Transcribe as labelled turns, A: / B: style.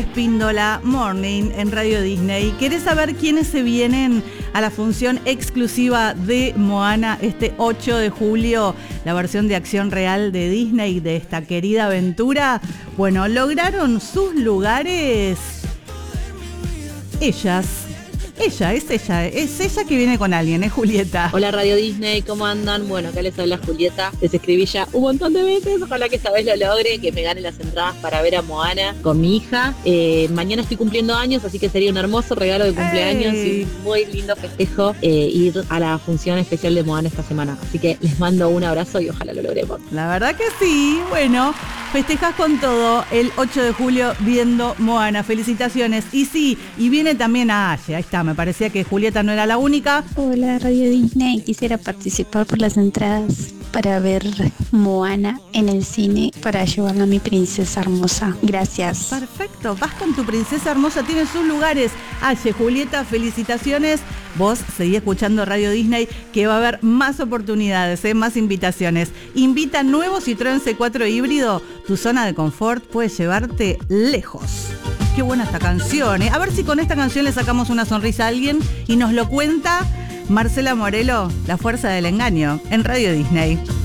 A: Píndola Morning en Radio Disney. ¿Querés saber quiénes se vienen a la función exclusiva de Moana este 8 de julio? La versión de acción real de Disney de esta querida aventura. Bueno, lograron sus lugares ellas. Es ella que viene con alguien, es Julieta.
B: Hola Radio Disney, ¿cómo andan? Bueno, acá les habla Julieta. Les escribí ya un montón de veces, ojalá que esta vez lo logre, que me gane las entradas para ver a Moana con mi hija. Mañana estoy cumpliendo años, así que sería un hermoso regalo de cumpleaños y un muy lindo festejo ir a la función especial de Moana esta semana. Así que les mando un abrazo y ojalá lo logremos.
A: La verdad que sí. Bueno, festejás con todo el 8 de julio viendo Moana. Felicitaciones. Y sí, y viene también a Aye. Ahí está, me parecía que Julieta no era la única.
C: Hola Radio Disney, quisiera participar por las entradas para ver Moana en el cine para llevarla a mi princesa hermosa. Gracias.
A: Perfecto, vas con tu princesa hermosa, tienes sus lugares. Aye, Julieta, felicitaciones. Vos seguí escuchando Radio Disney, que va a haber más oportunidades, más invitaciones. Invita nuevo Citroën C4 híbrido. Tu zona de confort puede llevarte lejos. Qué buena esta canción, ¿eh? A ver si con esta canción le sacamos una sonrisa a alguien y nos lo cuenta Marcela Morelo, La fuerza del engaño, en Radio Disney.